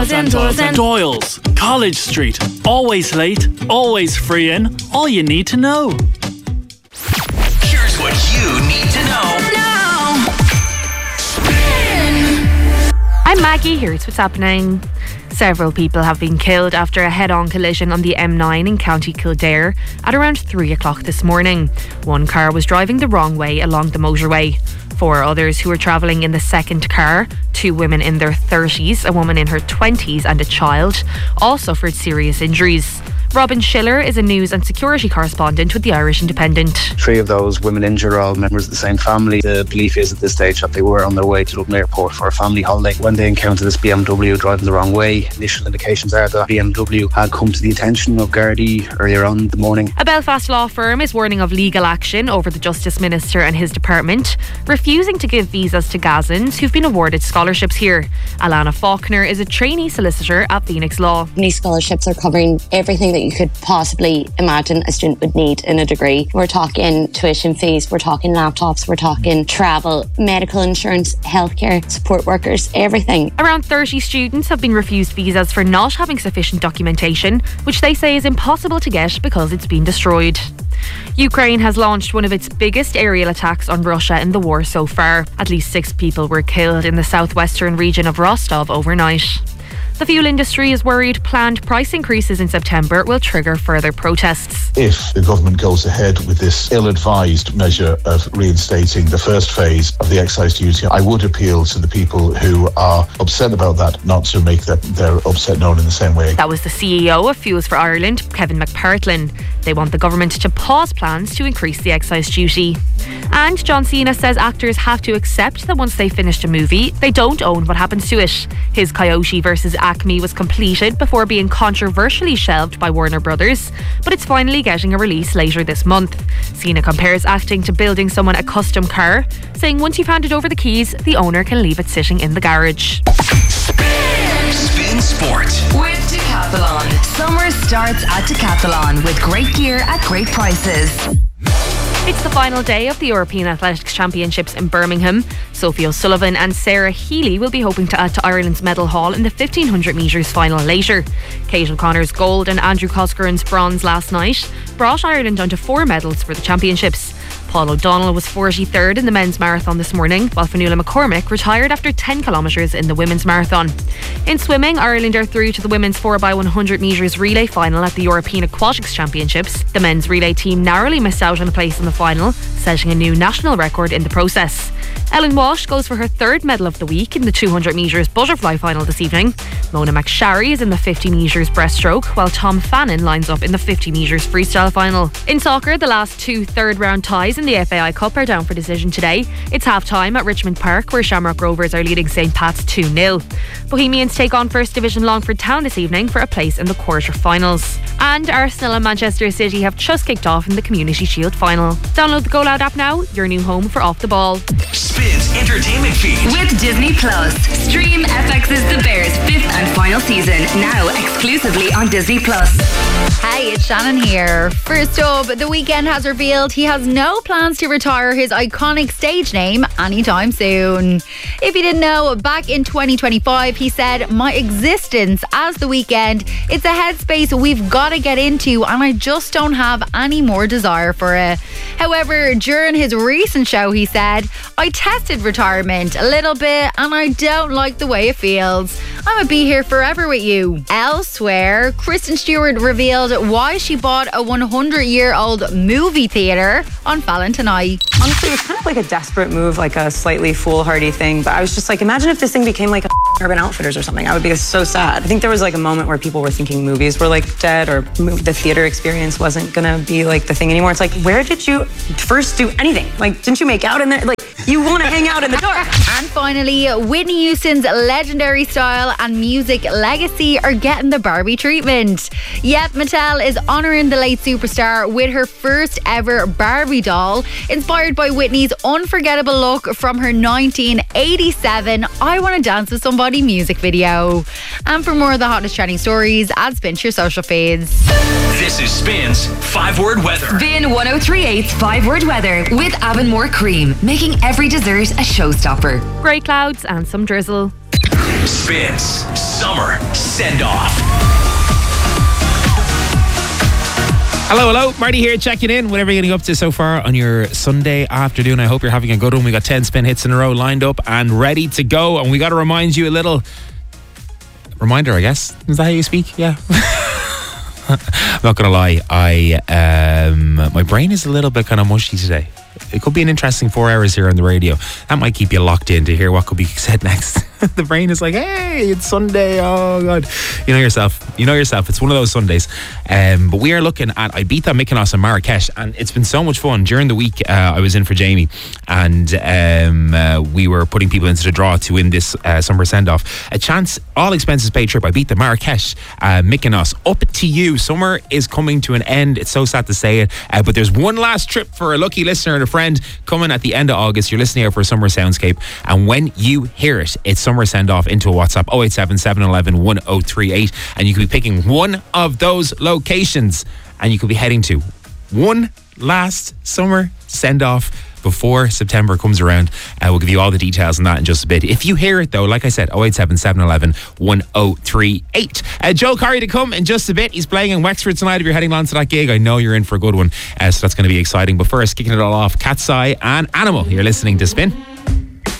Doyle's, College Street. Always late, always free in. All you need to know. Here's what you need to know now. I'm Maggie. Here's what's happening. Several people have been killed after a head-on collision on the M9 in County Kildare at around 3 o'clock this morning. One car was driving the wrong way along the motorway. 4 others who were travelling in the second car, 2 women in their 30s, a woman in her 20s and a child, all suffered serious injuries. Robin Schiller is a news and security correspondent with the Irish Independent. 3 of those women injured are all members of the same family. The belief is at this stage that they were on their way to Dublin Airport for a family holiday when they encountered this BMW driving the wrong way. Initial indications are that BMW had come to the attention of Gardaí earlier on in the morning. A Belfast law firm is warning of legal action over the Justice Minister and his department refusing to give visas to Gazans who've been awarded scholarships here. Alana Faulkner is a trainee solicitor at Phoenix Law. These scholarships are covering everything that you could possibly imagine a student would need in a degree. We're talking tuition fees, we're talking laptops, we're talking travel, medical insurance, healthcare, support workers, everything. Around 30 students have been refused visas for not having sufficient documentation, which they say is impossible to get because it's been destroyed. Ukraine has launched one of its biggest aerial attacks on Russia in the war so far. At least 6 people were killed in the southwestern region of Rostov overnight. The fuel industry is worried planned price increases in September will trigger further protests. If the government goes ahead with this ill-advised measure of reinstating the first phase of the excise duty, I would appeal to the people who are upset about that not to make their upset known in the same way. That was the CEO of Fuels for Ireland, Kevin McPartlin. They want the government to pause plans to increase the excise duty. And John Cena says actors have to accept that once they finished a movie, they don't own what happens to it. His Coyote vs. Acme was completed before being controversially shelved by Warner Brothers, but it's finally getting a release later this month. Cena compares acting to building someone a custom car, saying once you've handed over the keys, the owner can leave it sitting in the garage. Spin Sport with Decathlon. Summer starts at Decathlon with great gear at great prices. It's the final day of the European Athletics Championships in Birmingham. Sophie O'Sullivan and Sarah Healy will be hoping to add to Ireland's medal haul in the 1500 metres final later. Kate O'Connor's gold and Andrew Coscoran's bronze last night brought Ireland onto 4 medals for the championships. Paul O'Donnell was 43rd in the men's marathon this morning, while Fionnuala McCormick retired after 10 kilometres in the women's marathon. In swimming, Ireland are through to the women's 4x100 metres relay final at the European Aquatics Championships. The men's relay team narrowly missed out on a place in the final, setting a new national record in the process. Ellen Walsh goes for her 3rd medal of the week in the 200 metres butterfly final this evening. Mona McSharry is in the 50 metres breaststroke, while Tom Fannin lines up in the 50 metres freestyle final. In soccer, the last 2 third-round ties in the FAI Cup are down for decision today. It's half-time at Richmond Park, where Shamrock Rovers are leading St Pat's 2-0. Bohemians take on First Division Longford Town this evening for a place in the quarter-finals. And Arsenal and Manchester City have just kicked off in the Community Shield final. Download the Go Loud app now, your new home for Off the Ball. Spins Entertainment Feed With Disney Plus. Stream FX's The Bears 5th and final season, now exclusively on Disney Plus. Hey, it's Shannon here. First up, The Weeknd has revealed he has no plans to retire his iconic stage name anytime soon. If you didn't know, back in 2025, he said, "My existence as The Weeknd, it's a headspace we've got to get into and I just don't have any more desire for it." However, during his recent show, he said, "I tested retirement a little bit and I don't like the way it feels. I'm gonna be here forever with you." Elsewhere, Kristen Stewart revealed why she bought a 100-year-old movie theatre on Valentine. Honestly, it was kind of like a desperate move, like a slightly foolhardy thing. But I was just like, imagine if this thing became like a Urban Outfitters or something. I would be so sad. I think there was like a moment where people were thinking movies were like dead, or the theater experience wasn't gonna be like the thing anymore. It's like, where did you first do anything? Like, didn't you make out in there? Like, you want to hang out in the dark. And finally, Whitney Houston's legendary style and music legacy are getting the Barbie treatment. Yep, Mattel is honouring the late superstar with her first ever Barbie doll, inspired by Whitney's unforgettable look from her 1987 I Wanna Dance With Somebody music video. And for more of the hottest trending stories, add Spin to your social feeds. This is Spin's 5-word weather. Spin 1038's 5-word weather with Avonmore Cream, making every dessert a showstopper. Grey clouds and some drizzle. Spins Summer Send-Off. Hello, Marty here, checking in. Whatever you're getting up to so far on your Sunday afternoon, I hope you're having a good one. We got 10 spin hits in a row lined up and ready to go. And we got to remind you a little reminder, I guess. Is that how you speak? Yeah. I'm not going to lie. My brain is a little bit kind of mushy today. It could be an interesting 4 hours here on the radio. That might keep you locked in to hear what could be said next. The brain is like, hey, it's Sunday. Oh, God. You know yourself. It's one of those Sundays. But we are looking at Ibiza, Mykonos and Marrakesh. And it's been so much fun. During the week, I was in for Jamie. And we were putting people into the draw to win this summer send-off. A chance, all expenses paid trip. Ibiza, Marrakesh, Mykonos. Up to you. Summer is coming to an end. It's so sad to say it. But there's one last trip for a lucky listener and a friend coming at the end of August. You're listening out for Summer Soundscape. And when you hear it, it's Summer Send-Off into a WhatsApp 087 711 1038, and you could be picking one of those locations and you could be heading to one last summer send-off before September comes around. We'll give you all the details on that in just a bit. If you hear it though, like I said, 087 711 1038. Joel Corry to come in just a bit. He's playing in Wexford tonight. If you're heading on to that gig, I know you're in for a good one, so that's going to be exciting. But first, kicking it all off, Cat's Eye and Animal. You're listening to Spin.